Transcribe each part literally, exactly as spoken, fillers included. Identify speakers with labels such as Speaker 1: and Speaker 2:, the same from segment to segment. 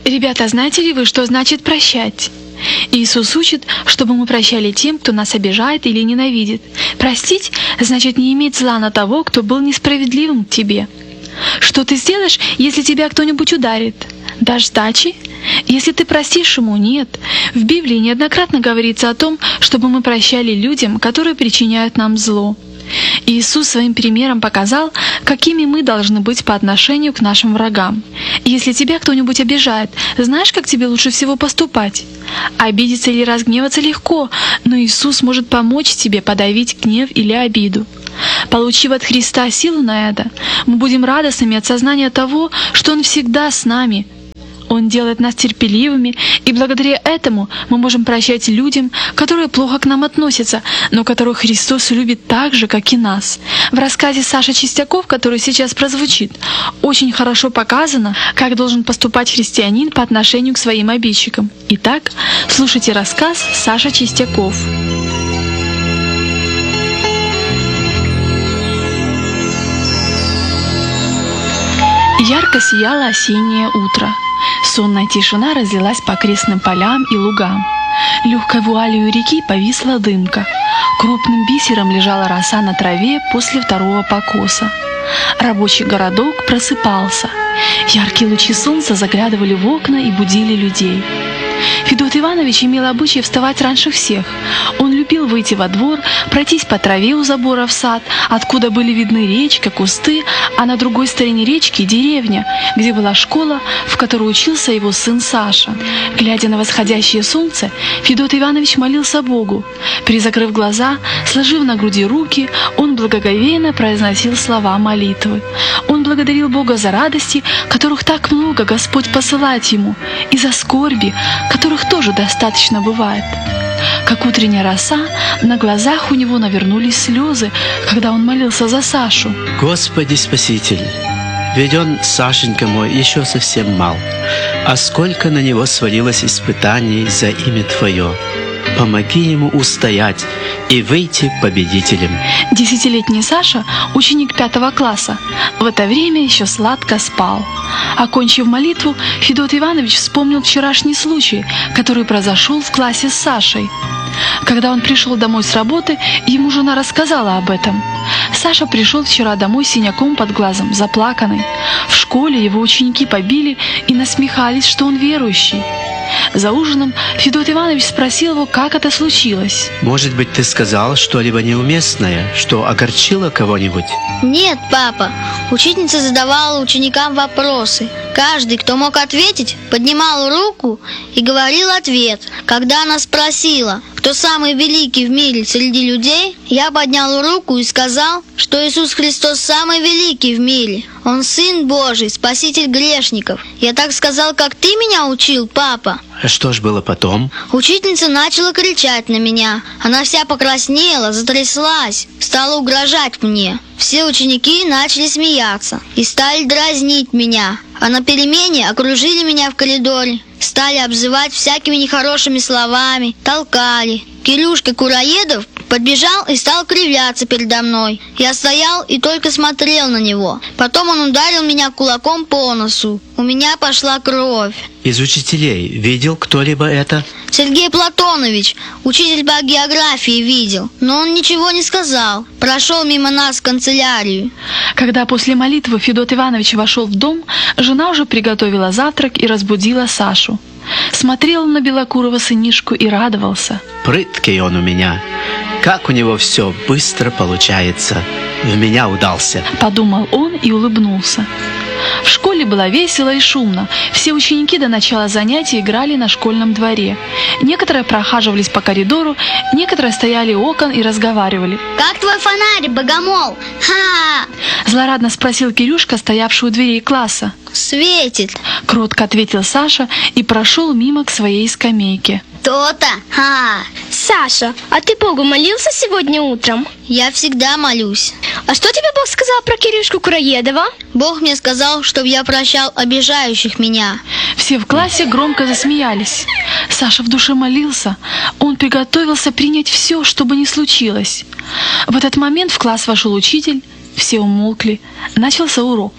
Speaker 1: Ребята, знаете ли вы, что значит прощать? Иисус учит, чтобы мы прощали тем, кто нас обижает или ненавидит. Простить значит не иметь зла на того, кто был несправедливым к тебе. Что ты сделаешь, если тебя кто-нибудь ударит? Дашь сдачи? Если ты простишь ему, нет. В Библии неоднократно говорится о том, чтобы мы прощали людям, которые причиняют нам зло. Иисус своим примером показал, какими мы должны быть по отношению к нашим врагам. Если тебя кто-нибудь обижает, знаешь, как тебе лучше всего поступать? Обидеться или разгневаться легко, но Иисус может помочь тебе подавить гнев или обиду. Получив от Христа силу на это, мы будем радостными от сознания того, что Он всегда с нами. Он делает нас терпеливыми, и благодаря этому мы можем прощать людям, которые плохо к нам относятся, но которых Христос любит так же, как и нас. В рассказе Саши Чистяков, который сейчас прозвучит, очень хорошо показано, как должен поступать христианин по отношению к своим обидчикам. Итак, слушайте рассказ Саша Чистяков. Ярко сияло осеннее утро. Сонная тишина разлилась по окрестным полям и лугам. Легкой вуалью реки повисла дымка. Крупным бисером лежала роса на траве после второго покоса. Рабочий городок просыпался. Яркие лучи солнца заглядывали в окна и будили людей. Федот Иванович имел обычай вставать раньше всех. Он любил выйти во двор, пройтись по траве у забора в сад, откуда были видны речка, кусты, а на другой стороне речки — деревня, где была школа, в которой учился его сын Саша. Глядя на восходящее солнце, Федот Иванович молился Богу. Перезакрыв глаза, сложив на груди руки, он благоговейно произносил слова молитвы. Он благодарил Бога за радости, которых так много Господь посылает ему, и за скорби, которых тоже достаточно бывает. Как утренняя роса, на глазах у него навернулись слезы, когда он молился за Сашу.
Speaker 2: «Господи Спаситель, ведь он, Сашенька мой, еще совсем мал, а сколько на него свалилось испытаний за имя Твое. Помоги ему устоять и выйти победителем».
Speaker 1: Десятилетний Саша, ученик пятого класса, в это время еще сладко спал. Окончив молитву, Федот Иванович вспомнил вчерашний случай, который произошел в классе с Сашей. Когда он пришел домой с работы, ему жена рассказала об этом. Саша пришел вчера домой с синяком под глазом, заплаканный. В школе его ученики побили и насмехались, что он верующий. За ужином Федот Иванович спросил его, как это случилось.
Speaker 2: «Может быть, ты сказал что-либо неуместное, что огорчило кого-нибудь?»
Speaker 3: «Нет, папа. Учительница задавала ученикам вопросы. Каждый, кто мог ответить, поднимал руку и говорил ответ. Когда она спросила, кто самый великий в мире среди людей, я поднял руку и сказал, что Иисус Христос самый великий в мире. Он Сын Божий, Спаситель грешников. Я так сказал, как ты меня учил, папа».
Speaker 2: А что ж было потом?
Speaker 3: Учительница начала кричать на меня. Она вся покраснела, затряслась, стала угрожать мне. Все ученики начали смеяться и стали дразнить меня. А на перемене окружили меня в коридоре, стали обзывать всякими нехорошими словами, толкали. Кирюшка Кураедов подбежал и стал кривляться передо мной. Я стоял и только смотрел на него. Потом он ударил меня кулаком по носу. У меня пошла кровь.
Speaker 2: Из учителей видел кто-либо это?
Speaker 3: Сергей Платонович, учитель по географии, видел, но он ничего не сказал. Прошел мимо нас в канцелярию.
Speaker 1: Когда после молитвы Федот Иванович вошел в дом, жена уже приготовила завтрак и разбудила Сашу. Смотрел на белокурого сынишку и радовался.
Speaker 2: «Прыткий он у меня. Как у него все быстро получается. В меня удался», —
Speaker 1: подумал он и улыбнулся. В школе было весело и шумно. Все ученики до начала занятий играли на школьном дворе. Некоторые прохаживались по коридору, некоторые стояли у окон и разговаривали.
Speaker 3: «Как твой фонарь, богомол? Ха!»
Speaker 1: Злорадно спросил Кирюшка, стоявший у дверей класса.
Speaker 3: «Светит»,
Speaker 1: — кротко ответил Саша и прошел мимо к своей скамейке.
Speaker 3: «То-то! Ха!»
Speaker 4: Саша, а ты Богу молился сегодня утром?
Speaker 3: Я всегда молюсь.
Speaker 4: А что тебе Бог сказал про Кирюшку Кураедова?
Speaker 3: Бог мне сказал, чтобы я прощал обижающих меня.
Speaker 1: Все в классе громко засмеялись. Саша в душе молился. Он приготовился принять все, что бы ни случилось. В этот момент в класс вошел учитель. Все умолкли. Начался урок.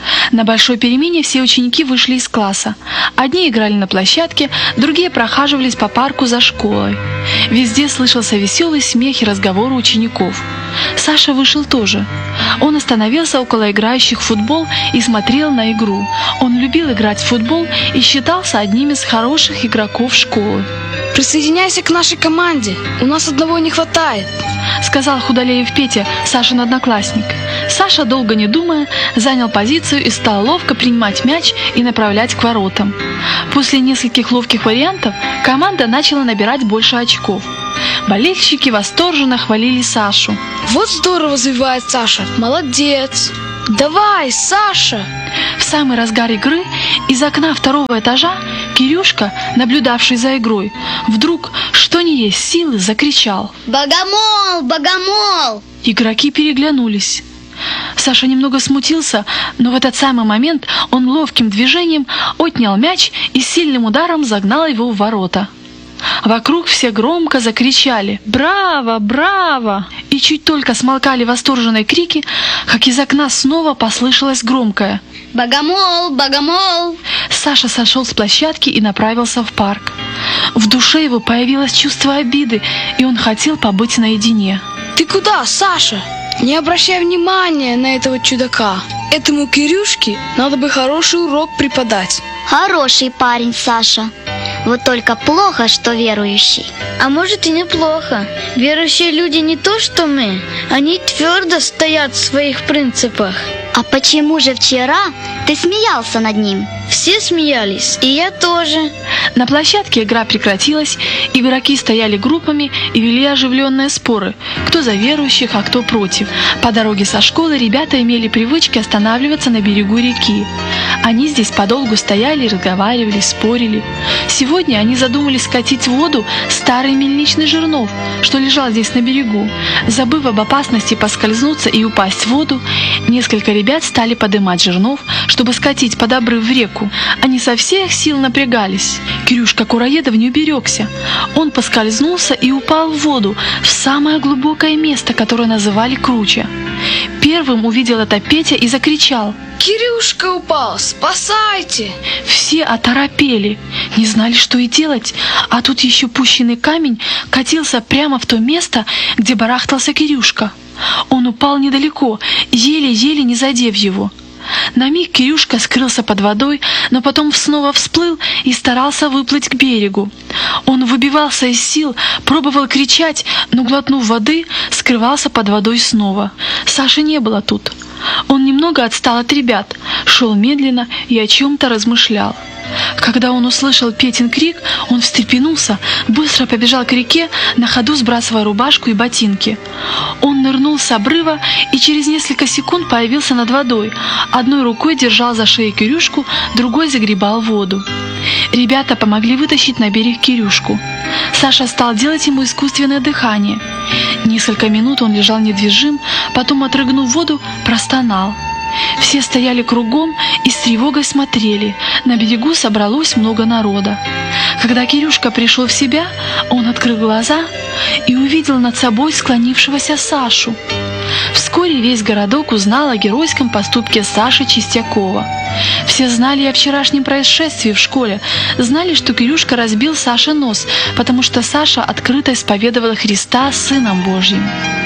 Speaker 1: На большой перемене все ученики вышли из класса. Одни играли на площадке, другие прохаживались по парку за школой. Везде слышался веселый смех и разговоры учеников. Саша вышел тоже. Он остановился около играющих в футбол и смотрел на игру. Он любил играть в футбол и считался одним из хороших игроков школы.
Speaker 5: «Присоединяйся к нашей команде, у нас одного не хватает»,
Speaker 1: — сказал худолеев Петя, Сашин одноклассник. Саша, долго не думая, занял позицию и стал ловко принимать мяч и направлять к воротам. После нескольких ловких вариантов команда начала набирать больше очков. Болельщики восторженно хвалили Сашу.
Speaker 5: «Вот здорово развивает Саша, молодец! Давай, Саша!»
Speaker 1: В самый разгар игры из окна второго этажа Кирюшка, наблюдавший за игрой, вдруг, что ни есть силы, закричал:
Speaker 3: «Богомол! Богомол!»
Speaker 1: Игроки переглянулись. Саша немного смутился, но в этот самый момент он ловким движением отнял мяч и сильным ударом загнал его в ворота. Вокруг все громко закричали «Браво! Браво!» И чуть только смолкали восторженные крики, как из окна снова послышалось громкое
Speaker 3: «Богомол! Богомол!»
Speaker 1: Саша сошел с площадки и направился в парк. В душе его появилось чувство обиды, и он хотел побыть наедине.
Speaker 5: «Ты куда, Саша? Не обращай внимания на этого чудака. Этому Кирюшке надо бы хороший урок преподать».
Speaker 3: Хороший парень, Саша. Вот только плохо, что верующий. А может и неплохо. Верующие люди не то, что мы. Они твердо стоят в своих принципах. А почему же вчера ты смеялся над ним? Все смеялись, и я тоже.
Speaker 1: На площадке игра прекратилась, игроки стояли группами и вели оживленные споры, кто за верующих, а кто против. По дороге со школы ребята имели привычки останавливаться на берегу реки. Они здесь подолгу стояли, разговаривали, спорили. Сегодня они задумались скатить в воду старый мельничный жернов, что лежал здесь на берегу. Забыв об опасности поскользнуться и упасть в воду, несколько ребят стали поднимать жернов, чтобы скатить под обрыв в реку. Они со всех сил напрягались. Кирюшка Кураедов не уберегся. Он поскользнулся и упал в воду, в самое глубокое место, которое называли Круча. Первым увидел это Петя и закричал:
Speaker 5: «Кирюшка упал! Спасайте!»
Speaker 1: Все оторопели, не знали, что и делать, а тут еще пущенный камень катился прямо в то место, где барахтался Кирюшка. Он упал недалеко, еле-еле не задев его. На миг Кирюшка скрылся под водой, но потом снова всплыл и старался выплыть к берегу. Он выбивался из сил, пробовал кричать, но, глотнув воды, скрывался под водой снова. Саши не было тут. Он немного отстал от ребят, шел медленно и о чем-то размышлял. Когда он услышал Петин крик, он встрепенулся, быстро побежал к реке, на ходу сбрасывая рубашку и ботинки. Он нырнул с обрыва и через несколько секунд появился над водой. Одной рукой держал за шею Кирюшку, другой загребал воду. Ребята помогли вытащить на берег Кирюшку. Саша стал делать ему искусственное дыхание. Несколько минут он лежал недвижим, потом, отрыгнув воду, простонал. Все стояли кругом и с тревогой смотрели. На берегу собралось много народа. Когда Кирюшка пришел в себя, он открыл глаза и увидел над собой склонившегося Сашу. Вскоре весь городок узнал о геройском поступке Саши Чистякова. Все знали о вчерашнем происшествии в школе, знали, что Кирюшка разбил Саше нос, потому что Саша открыто исповедовал Христа Сыном Божьим.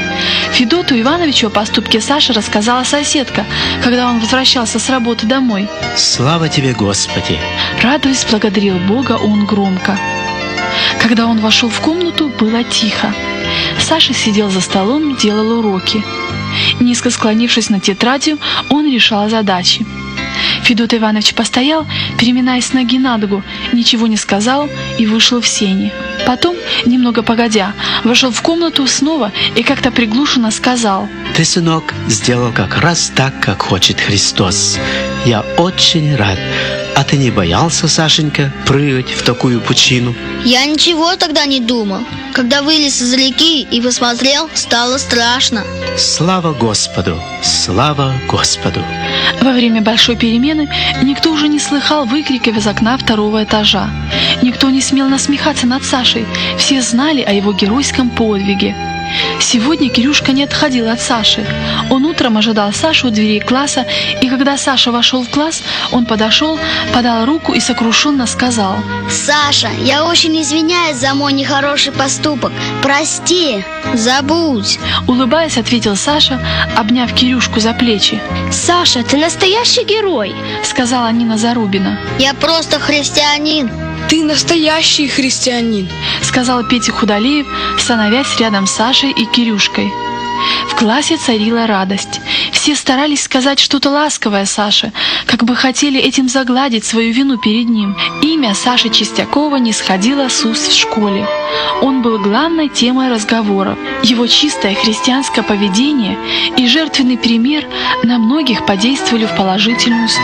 Speaker 1: Федоту Ивановичу о поступке Саши рассказала соседка, когда он возвращался с работы домой.
Speaker 2: «Слава тебе, Господи!»
Speaker 1: Радуясь, благодарил Бога он громко. Когда он вошел в комнату, было тихо. Саша сидел за столом, делал уроки. Низко склонившись над тетрадью, он решал задачи. Федот Иванович постоял, переминаясь с ноги на ногу, ничего не сказал и вышел в сени. Потом, немного погодя, вошел в комнату снова и как-то приглушенно сказал:
Speaker 2: «Ты, сынок, сделал как раз так, как хочет Христос. Я очень рад. А ты не боялся, Сашенька, прыгать в такую пучину?»
Speaker 3: Я ничего тогда не думал. Когда вылез из реки и посмотрел, стало страшно.
Speaker 2: Слава Господу! Слава Господу!
Speaker 1: Во время большой перемены никто уже не слыхал выкриков из окна второго этажа. Никто не смел насмехаться над Сашей. Все знали о его геройском подвиге. Сегодня Кирюшка не отходил от Саши. Он утром ожидал Сашу у дверей класса, и когда Саша вошел в класс, он подошел, подал руку и сокрушенно сказал:
Speaker 3: Саша, я очень извиняюсь за мой нехороший поступок. Прости. Забудь.
Speaker 1: Улыбаясь, ответил Саша, обняв Кирюшку за плечи.
Speaker 4: Саша, ты настоящий герой,
Speaker 1: Сказала Нина Зарубина.
Speaker 3: Я просто христианин.
Speaker 5: Ты настоящий христианин.
Speaker 1: Сказал Петя Худолеев, становясь рядом с Сашей и Кирюшкой. В классе царила радость. Все старались сказать что-то ласковое Саше, как бы хотели этим загладить свою вину перед ним. Имя Саши Чистякова не сходило с уст в школе. Он был главной темой разговоров. Его чистое христианское поведение и жертвенный пример на многих подействовали в положительную сторону.